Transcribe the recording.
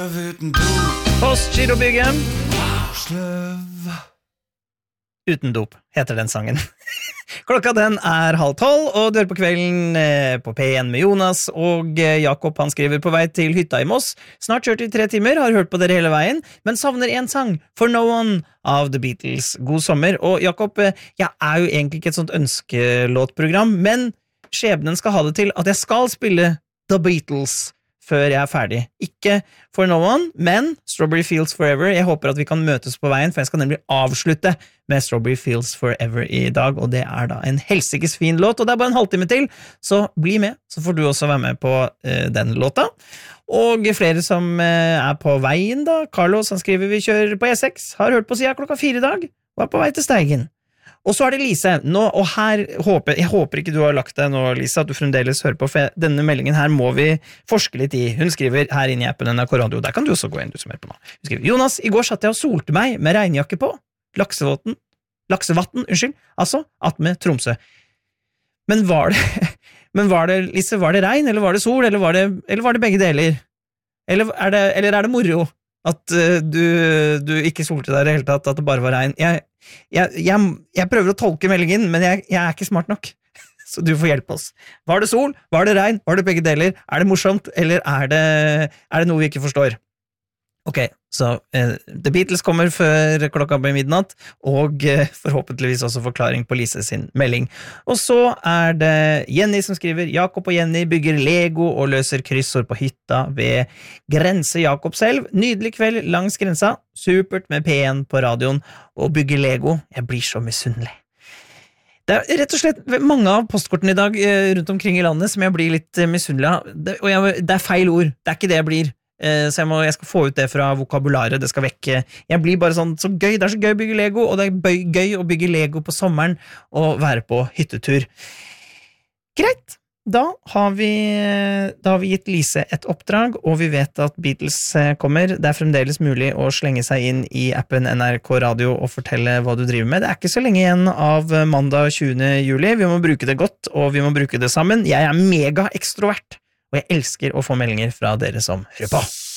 Postgirobygget Uten dop heter den sangen. Klokka den 11:30, og du hører på kvelden på P1 med Jonas, og Jakob han skriver på vei til hytta i Moss. Snart kjørt i 3 timer, har hørt på dere hele veien, men savner en sang, For No One av The Beatles. God sommer. Og Jakob, jeg jo egentlig ikke et sånt ønskelåtprogram, men skjebnen skal ha det til at jeg skal spille The Beatles før jeg ferdig. Ikke For No One, men Strawberry Fields Forever. Jeg håper at vi kan møtes på veien, for jeg skal nemlig avslutte med Strawberry Fields Forever i dag, og det da en helsikes fin låt, og det bare en halvtime til, så bli med, så får du også være med på den låta. Og flere som på veien da, Carlos han skriver vi kjører på E6, har hørt på siden klokka 4 i dag, og på vei til Steigen. Og så det Lise, nå, og her jeg håper ikke du har lagt deg nå, Lise, at du fremdeles hører på, for denne meldingen her må vi forske litt i. Hun skriver her inne i appen NRK Radio, der kan du også gå inn, du som hører på nå. Hun skriver, Jonas, i går satt jeg og solte meg med regnjakke på, laksevatten, altså, at med Tromsø. Men var det, Lise, var det regn, eller var det sol, eller var det begge deler? Eller det moro at du ikke solte deg i det hele tatt, at det bare var regn? Jeg prøver å tolke meldingen, men jeg ikke smart nok. Så du får hjelpe oss. Var det sol? Var det regn? Var det begge deler? Det morsomt, eller det noe vi ikke forstår? Ok, så The Beatles kommer før klokka blir midnatt, og forhåpentligvis også forklaring på Lise sin melding. Og så det Jenny som skriver, Jakob og Jenny bygger Lego og løser kryssord på hytta ved Grense Jakobselv. Nydelig kveld langs grensa, supert med P1 på radioen, og bygger Lego. Jeg blir så misunnelig. Det rett og slett mange av postkortene i dag rundt omkring i landet som jeg blir litt misunnelig av, og det feil ord, det ikke det jeg blir. Så jeg skal få ut det fra vokabularet, det skal vekk. Jeg blir bare sånn, så gøy, det så gøy å bygge Lego, og det gøy å bygge Lego på sommeren og være på hyttetur. Greit, da har vi gitt Lise et oppdrag, og vi vet at Beatles kommer. Det fremdeles mulig å slenge seg inn i appen NRK Radio og fortelle hva du driver med. Det ikke så lenge igjen av mandag 20. juli. Vi må bruke det godt, og vi må bruke det sammen. Jeg mega ekstrovert. Og jeg elsker å få meldinger fra dere som hører på.